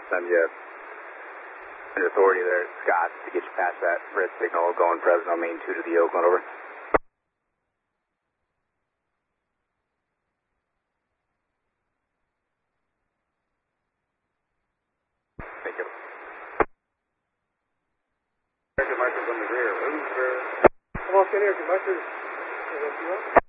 send you an authority there, Scott, to get you past that red signal going Fresno Main 2 to the Oakland, over. Thank you. American Marshals on the rear. Come on, Kenny, American Marshals.